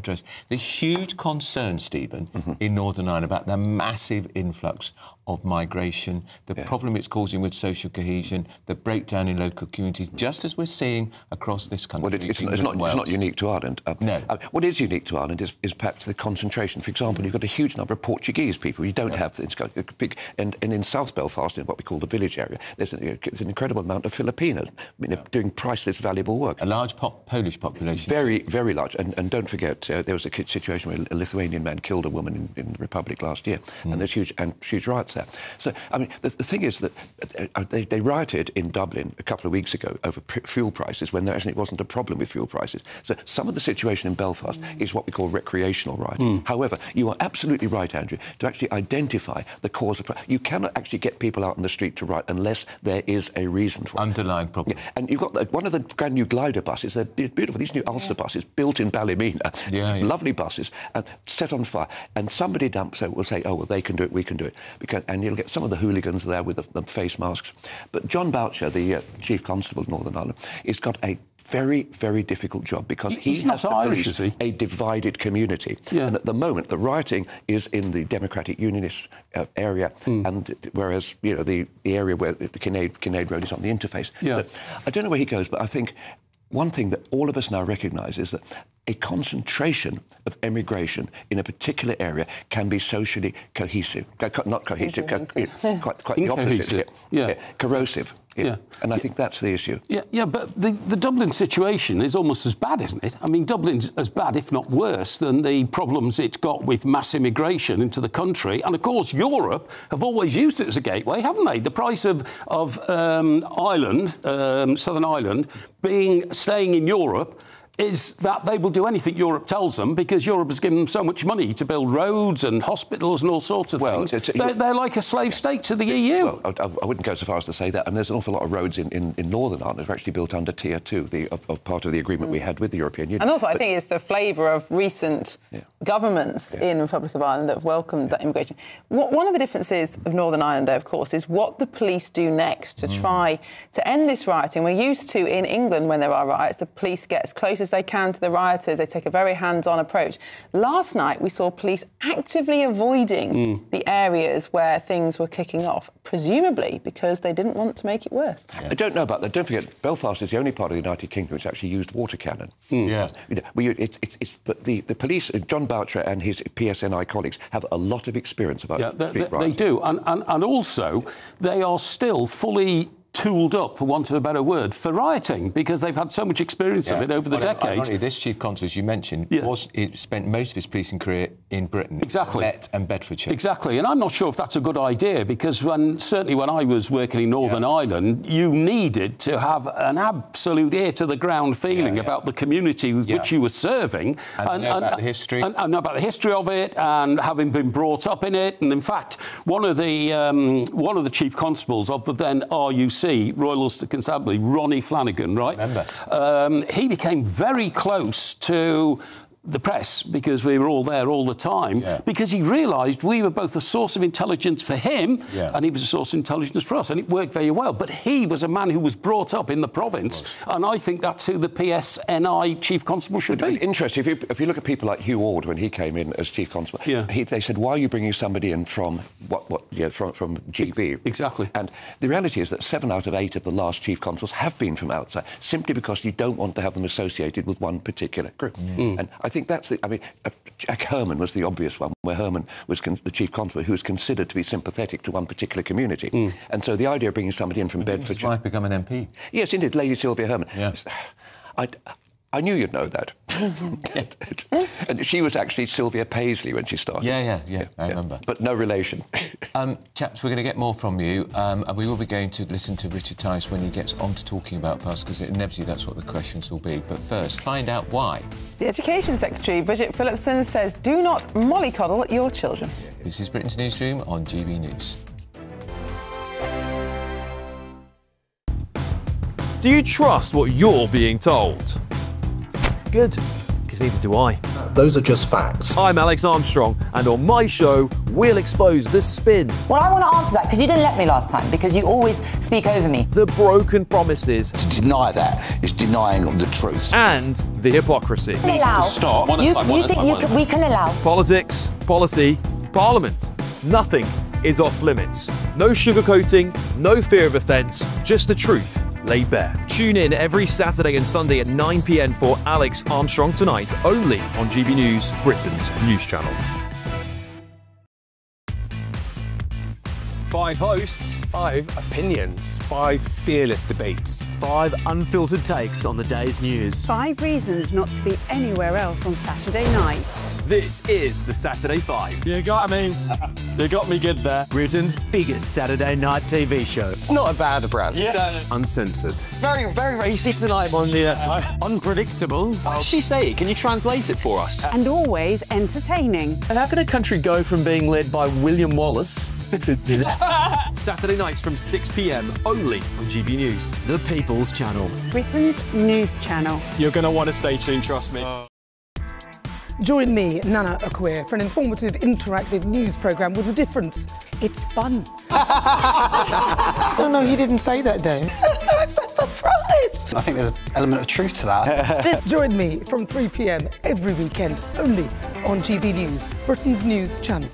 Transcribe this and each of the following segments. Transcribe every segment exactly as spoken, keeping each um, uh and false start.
address. The huge concern, Stephen, mm-hmm. in Northern Ireland about the massive influx of migration, the yeah. problem it's causing with social cohesion, the breakdown in local communities, just as we're seeing across this country. Well, it, it's, it's, not, it's not unique to Ireland. Uh, no. Uh, what is unique to Ireland is, is perhaps the concentration. For example, you've got a huge number of Portuguese people. You don't yeah. have... It's got a big, and, and in South Belfast, in what we call the village area, there's, a, there's an incredible amount of Filipinos you know, yeah. doing priceless, valuable work. A large pop Polish population. Very, very large. And, and don't forget, uh, there was a situation where a Lithuanian man killed a woman in, in the Republic last year, mm. and there's huge, and huge riots there. So, I mean, the, the thing is that uh, they, they rioted in Dublin a couple of weeks ago over fuel prices when there actually wasn't a problem with fuel prices. So some of the situation in Belfast mm. is what we call recreational rioting. Mm. However, you are absolutely right, Andrew, to actually identify the cause of... You cannot actually get people out on the street to riot unless there is a reason for it. Underlying problem. Yeah. And you've got the, one of the brand new glider buses, they're beautiful, these new Ulster yeah. buses built in Ballymena, yeah, yeah. lovely buses, and set on fire. And somebody dumps it will say, oh, well, they can do it, we can do it. Because, and you'll get some of the hooligans there with the, the face masks. But John Boucher, the uh, Chief Constable of Northern Ireland, has got a very, very difficult job because he He's has not to Irish, police is he? a divided community. Yeah. And at the moment, the rioting is in the Democratic Unionist uh, area, mm. and whereas, you know, the, the area where the Kinnaid, Kinnaid Road is on the interface. Yeah. So, I don't know where he goes, but I think one thing that all of us now recognise is that a concentration of emigration in a particular area can be socially cohesive. Not cohesive, co quite, quite the opposite. Yeah. Yeah. Corrosive. Yeah. Yeah. And I think that's the issue. Yeah, yeah, but the, the Dublin situation is almost as bad, isn't it? I mean, Dublin's as bad, if not worse, than the problems it's got with mass immigration into the country. And, of course, Europe have always used it as a gateway, haven't they? The price of, of um, Ireland, um, Southern Ireland, being staying in Europe is that they will do anything Europe tells them because Europe has given them so much money to build roads and hospitals and all sorts of well, things. It's, it's, they're, they're like a slave state to the E U. Well, I, I wouldn't go so far as to say that. I mean, there's an awful lot of roads in, in, in Northern Ireland that are actually built under Tier two, the, of, of part of the agreement mm. we had with the European Union. And also, but, I think it's the flavour of recent yeah. governments yeah. in the Republic of Ireland that have welcomed yeah. that immigration. What, one of the differences of Northern Ireland, though, of course, is what the police do next to mm. try to end this rioting. We're used to, in England, when there are riots, the police get as close as they can to the rioters. They take a very hands-on approach. Last night, we saw police actively avoiding mm. the areas where things were kicking off, presumably because they didn't want to make it worse. Yeah. I don't know about that. Don't forget, Belfast is the only part of the United Kingdom which actually used water cannon. Mm. Yeah. You know, we, it's, it's, it's, but the, the police, John Boucher and his P S N I colleagues, have a lot of experience about yeah, street they, rioting. They do. And, and, and also, they are still fully tooled up, for want of a better word, for rioting, because they've had so much experience yeah. of it over the well, decades. Ironically, this Chief Constable, as you mentioned, yeah. was it spent most of his policing career in Britain, exactly, Met and Bedfordshire. Exactly, and I'm not sure if that's a good idea, because when certainly when I was working in Northern yeah. Ireland, you needed to have an absolute ear-to-the-ground feeling yeah, yeah. about the community with yeah. which you were serving, and, and know and, about the history, and, and know about the history of it, and having been brought up in it. And in fact, one of the um, one of the Chief Constables of the then R U C, Royal Ulster Constabulary, Ronnie Flanagan, right? Remember. Um, he became very close to the press because we were all there all the time yeah. because he realised we were both a source of intelligence for him yeah. and he was a source of intelligence for us, and it worked very well. But he was a man who was brought up in the province, and I think that's who the P S N I Chief Constable should be. Interesting. If you, if you look at people like Hugh Ord when he came in as Chief Constable, yeah. he, they said, why are you bringing somebody in from what, what yeah, from, from G B? Exactly. And the reality is that seven out of eight of the last Chief Constables have been from outside, simply because you don't want to have them associated with one particular group. Mm. And I think that's the... I mean, uh, Jack Herman was the obvious one, where Herman was con the Chief Constable, who was considered to be sympathetic to one particular community. Mm. And so the idea of bringing somebody in from Bedfordshire... His wife become an M P. Yes, indeed, Lady Sylvia Herman. Yeah. I, I knew you'd know that. And she was actually Sylvia Paisley when she started. Yeah, yeah, yeah, I yeah. remember. But no relation. um, chaps, we're going to get more from you, um, and we will be going to listen to Richard Tice when he gets on to talking about P A S, because inevitably that's what the questions will be. But first, find out why. The Education Secretary, Bridget Phillipson, says do not mollycoddle your children. This is Britain's Newsroom on G B News. Do you trust what you're being told? Good, because because neither do I. Those are just facts. I'm Alex Armstrong, and on my show, we'll expose the spin. Well, I want to answer that because you didn't let me last time, because you always speak over me. The broken promises. To deny that is denying the truth. And the hypocrisy. Needs to stop. You, you think you can, we can allow? Politics, policy, parliament. Nothing is off limits. No sugarcoating, no fear of offence, just the truth laid bare. Tune in every Saturday and Sunday at nine p m for Alex Armstrong Tonight, only on G B News, Britain's news channel. Five hosts, five opinions, five fearless debates, Five unfiltered takes on the day's news. Five reasons not to be anywhere else on Saturday night. This is the Saturday Five. You got me. You got me good there. Britain's biggest Saturday night T V show. It's not a bad brand. Yeah. Uncensored. Very, very racy tonight. On the uh, unpredictable. What did she say? Can you translate it for us? And always entertaining. And how can a country go from being led by William Wallace Saturday nights from six p m only on G B News. the People's Channel? Britain's news channel. You're going to want to stay tuned, trust me. Join me, Nana Akwe, for an informative, interactive news programme with a difference. It's fun. No, no, he didn't say that, Dave. I'm so surprised. I think there's an element of truth to that. Join me from three p m every weekend, only on G B News, Britain's news channel.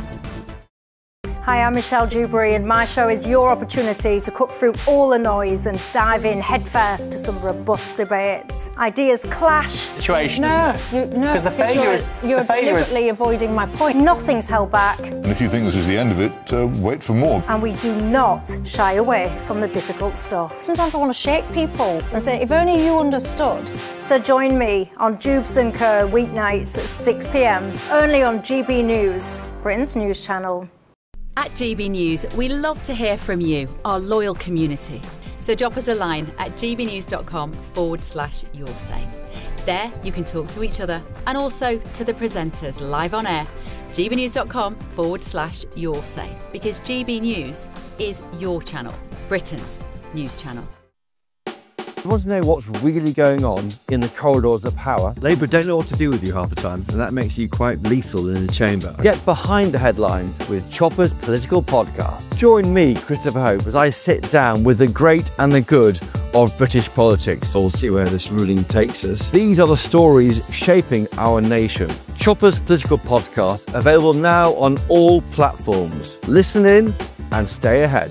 Hi, I'm Michelle Dewberry, and my show is your opportunity to cut through all the noise and dive in headfirst to some robust debates. Ideas clash. Situation, No, isn't it? you, no, Because the failure you're, is- you're the failure is- deliberately avoiding my point. Nothing's held back, And if you think this is the end of it, uh, wait for more. and we do not shy away from the difficult stuff. Sometimes I want to shake people and say, if only you understood. So join me on Jubes and Co weeknights at six p m only on G B News, Britain's news channel. At G B News, we love to hear from you, our loyal community. So drop us a line at gbnews.com forward slash your say. There you can talk to each other and also to the presenters live on air. gbnews.com forward slash your say. Because G B News is your channel, Britain's news channel. You want to know what's really going on in the corridors of power? Labour don't know what to do with you half the time, and that makes you quite lethal in the chamber. Get behind the headlines with Chopper's Political Podcast. Join me, Christopher Hope, as I sit down with the great and the good of British politics. We'll see where this ruling takes us. These are the stories shaping our nation. Chopper's Political Podcast, available now on all platforms. Listen in and stay ahead.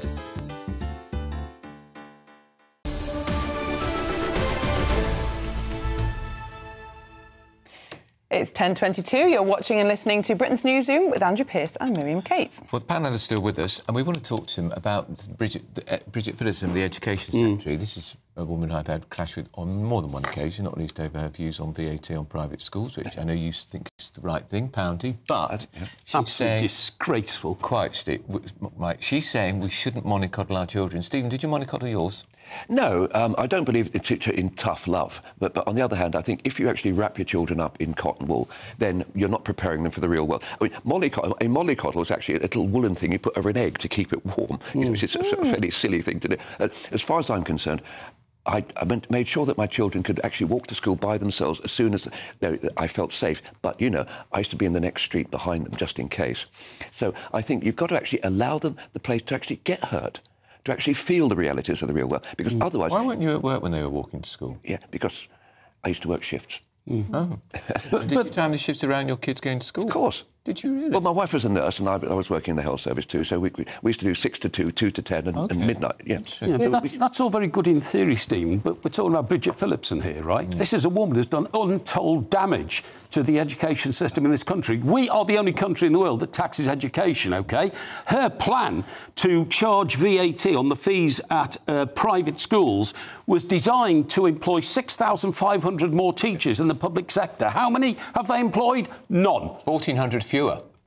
It's ten twenty-two. You're watching and listening to Britain's Newsroom with Andrew Pearce and Miriam Cates. Well, the panel is still with us, and we want to talk to them about Bridget, uh, Bridget Phillipson, the Education Mm. Secretary. This is a woman I've had clash with on more than one occasion, not least over her views on V A T on private schools, which I know you think is the right thing, Poundy, but Yeah. she's Absolutely saying... disgraceful. Quite, Steve, Mike. She's saying we shouldn't mollycoddle our children. Stephen, did you mollycoddle yours? No, um, I don't believe it's in tough love. But, but on the other hand, I think if you actually wrap your children up in cotton wool, then you're not preparing them for the real world. I mean, mollycoddle, a mollycoddle is actually a little woolen thing you put over an egg to keep it warm, mm. which is a, a fairly silly thing to do. Uh, as far as I'm concerned, I, I made sure that my children could actually walk to school by themselves as soon as they, I felt safe. But, you know, I used to be in the next street behind them just in case. So I think you've got to actually allow them the place to actually get hurt, to actually feel the realities of the real world, because mm. otherwise... Why weren't you at work when they were walking to school? Yeah, because I used to work shifts. Mm. Oh. but, Did but, you time the shifts around your kids going to school? Of course. Did you really? Well, my wife was a nurse, and I, I was working in the health service too, so we, we, we used to do six to two, two to ten, and, okay. and midnight, yeah. yeah so that's, we, that's all very good in theory, Stephen, but we're talking about Bridget Phillipson here, right? Mm. This is a woman who's done untold damage to the education system in this country. We are the only country in the world that taxes education, OK? Her plan to charge V A T on the fees at uh, private schools was designed to employ six thousand five hundred more teachers in the public sector. How many have they employed? None. fourteen hundred fewer.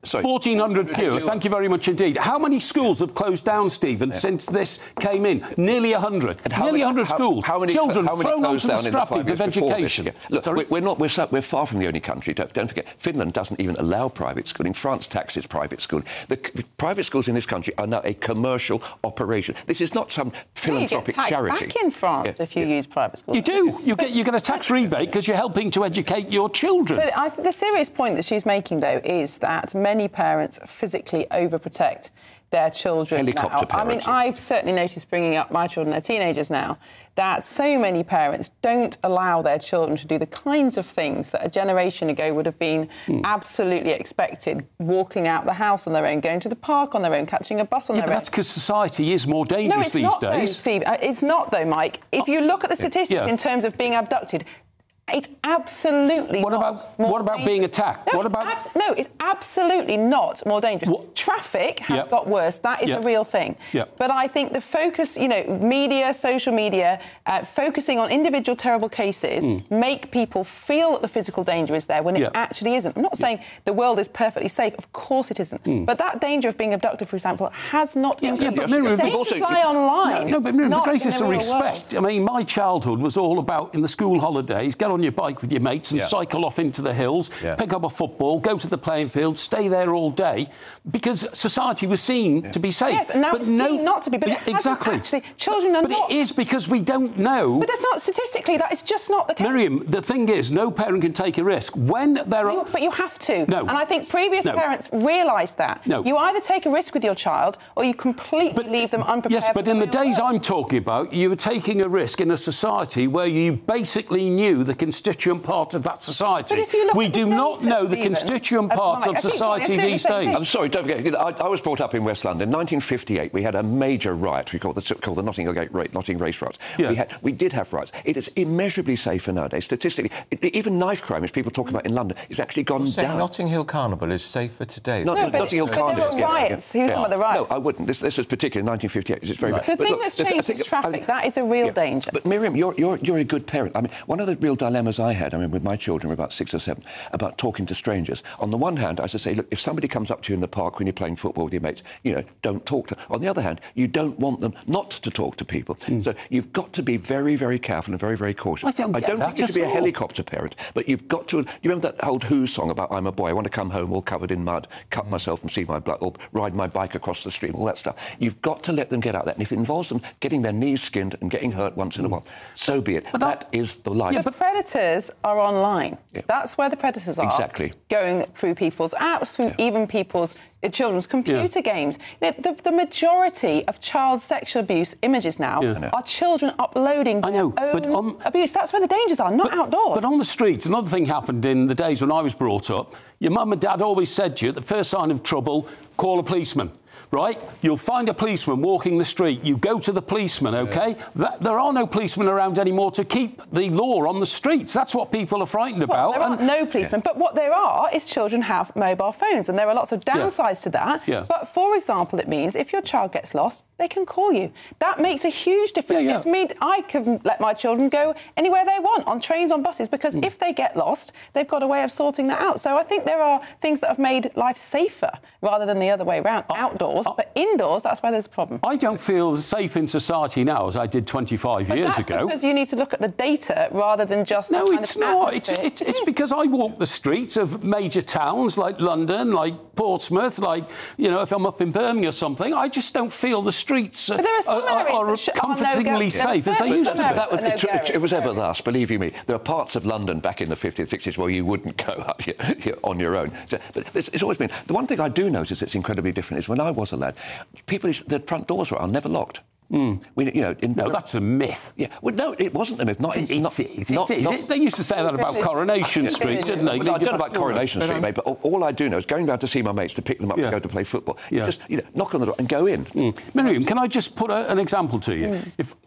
fourteen hundred fewer. Thank you very much indeed. How many schools have closed down, Stephen, yeah. since this came in? Nearly one hundred. Nearly one hundred how, schools. How many, Children how many thrown onto the scrap heap of education. Yeah. Look, we're, we're, not, we're, we're far from the only country. Don't, don't forget, Finland doesn't even allow private schooling. France taxes private schooling. The, the private schools in this country are now a commercial operation. This is not some philanthropic you get charity. Back in France, yeah. if you yeah. use private schools. You do. You get, you get a tax rebate because you're helping to educate your children. But I, the serious point that she's making, though, is that many parents physically overprotect their children. Helicopter now. parents. I mean, I've certainly noticed, bringing up my children, they're teenagers now, that so many parents don't allow their children to do the kinds of things that a generation ago would have been hmm. absolutely expected, walking out the house on their own, going to the park on their own, catching a bus on yeah, their but own. That's because society is more dangerous no, it's these not, days. Though, Steve. It's not, though, Mike. If you look at the statistics yeah. in terms of being abducted, it's absolutely what not about more what about dangerous. being attacked? No, what about abs- no? It's absolutely not more dangerous. What? Traffic has yep. got worse. That is yep. a real thing. Yep. But I think the focus, you know, media, social media, uh, focusing on individual terrible cases, mm. make people feel that the physical danger is there when it yep. actually isn't. I'm not saying yep. the world is perfectly safe. Of course it isn't. Mm. But that danger of being abducted, for example, has not yeah, increased. yeah, but Miriam, the dangers also, lie online. No, no but Miriam, the greatest of respect. World. I mean, my childhood was all about in the school holidays, get on your bike with your mates and yeah. cycle off into the hills, yeah. pick up a football, go to the playing field, stay there all day, because society was seen yeah. to be safe. Yes, and now but it's no, seen not to be. But yeah, it exactly. Actually, children are but not. But it is because we don't know. But that's not statistically. That is just not the case. Miriam, the thing is, no parent can take a risk when there are. You, but you have to. No. And I think previous no. parents realised that. No. You either take a risk with your child or you completely but, leave them unprepared. Yes, but in the days world. I'm talking about, you were taking a risk in a society where you basically knew the constituent part of that society. But if you look we at do the not data, know the Stephen, constituent uh, part Mike, of society these days. I'm sorry, don't forget, I, I was brought up in West London. In nineteen fifty-eight, we had a major riot. We called the, called the Notting Hill Gate race, Notting Race riots. Yeah. We, had, we did have riots. It is immeasurably safer nowadays. Statistically, it, even knife crime, which people talk about in London, is actually gone You're down. Notting Hill Carnival is safer today. No, no, no Notting Hill Carnival. There were riots. Yeah, yeah. He was talking about the riots. No, I wouldn't. This, this was particularly in nineteen fifty-eight. It's very right. bad. The but thing look, that's the changed th- is traffic. I mean, that is a real yeah. danger. But Miriam, you're, you're, you're a good parent. I mean, one of the real dilemmas I had, I mean, with my children, were about six or seven, about talking to strangers. On the one hand, I should say, look, if somebody comes up to you in the park when you're playing football with your mates, you know, don't talk to them. On the other hand, you don't want them not to talk to people. Mm. So you've got to be very, very careful and very, very cautious. I don't, I don't think you should be all. a helicopter parent, but you've got to... You remember that old Who song about I'm a boy, I want to come home all covered in mud, cut mm. myself and see my blood, or ride my bike across the stream, all that stuff. You've got to let them get out there. And if it involves them getting their knees skinned and getting hurt once mm. in a while, so be it. But that I, is the life. Yeah, but predators are online. Yeah. That's where the predators are. Exactly. Going through people's apps, through yeah. even people's uh, children's computer yeah. games. You know, the, the majority of child sexual abuse images now yeah. are children uploading I know, their but own on, abuse. That's where the dangers are, not but, outdoors. But on the streets, another thing happened in the days when I was brought up. Your mum and dad always said to you, at the first sign of trouble, call a policeman. Right? You'll find a policeman walking the street. You go to the policeman, OK? Yeah. That, there are no policemen around anymore to keep the law on the streets. That's what people are frightened well, about. There aren't and, no policemen, yeah. but what there are is children have mobile phones, and there are lots of downsides yeah. to that. Yeah. But, for example, it means if your child gets lost, they can call you. That makes a huge difference. Yeah, yeah. It's me, I can let my children go anywhere they want, on trains, on buses, because mm. if they get lost, they've got a way of sorting that out. So I think there are things that have made life safer rather than the other way around, uh, outdoors. Uh, but indoors, that's where there's a problem. I don't feel as safe in society now as I did twenty-five but years that's ago. Because you need to look at the data rather than just no, kind it's of not. It's, atmosphere. it's, it's because I walk the streets of major towns like London, like Portsmouth, like, you know, if I'm up in Birmingham or something, I just don't feel the streets uh, but there are, some are, are, are comfortingly no safe as they used to be. That was, it, it, it was ever thus, believe you me. There are parts of London back in the fifties, sixties where you wouldn't go up here, here on your own. So, but it's, it's always been... The one thing I do notice that's incredibly different is when I was a lad, people, the front doors were never locked. Mm. We, you know, in, no, that's a myth. Yeah, well, no, it wasn't a myth. Not, it's, in, it's, not, it's, not, it's, not, it, they used to say that about Coronation Street, didn't they? Well, I don't know about Coronation Street, mate, but all I do know is going down to see my mates to pick them up yeah. to go to play football. Yeah. Just, you know, knock on the door and go in. Mm. Miriam, can I just put a, an example to you? Mm. If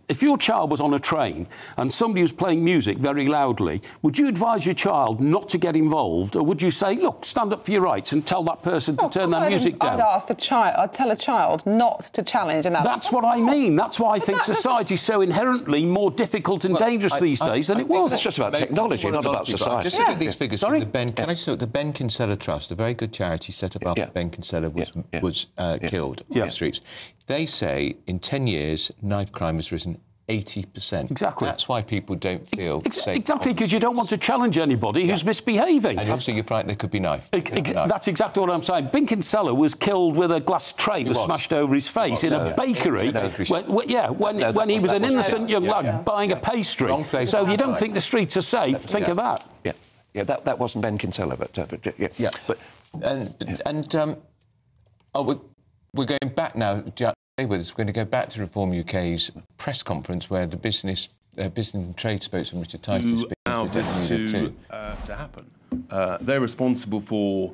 if your child was on a train and somebody was playing music very loudly, would you advise your child not to get involved, or would you say, look, stand up for your rights and tell that person to well, turn that I'd, music down? I'd ask the child, I'd tell a child not to challenge an adult. That's what I mean. That's why I think society's so inherently more difficult and well, dangerous I, these I, days I, than I it was. It's just about technology, not about society. Just yeah. look at these figures Sorry? from the Ben. Can I say the Ben Kinsella Trust, a very good charity set up after yeah. Ben Kinsella was yeah. Yeah. was uh, yeah. killed yeah. on the streets. They say in ten years knife crime has risen eighty percent. Exactly. That's why people don't feel Ex safe. Exactly, because you don't want to challenge anybody yeah. who's misbehaving. And also you're frightened there could be knife. Ex ex knife. That's exactly what I'm saying. Ben Kinsella was killed with a glass tray that smashed over his face in a bakery. No, when, when, yeah, when, no, when he was an innocent young yeah, lad yeah, buying yeah. a pastry. So if you don't think the streets are safe, think yeah. of that. Yeah, yeah, that, that wasn't Ben Kinsella, but, uh, but yeah. yeah. But, and, yeah. and um, oh, we're, we're going back now, with us. We're going to go back to Reform U K's press conference where the business, uh, business and trade spokesman Richard Tyson speaks. Allowed this to, uh, to happen. Uh, they're responsible for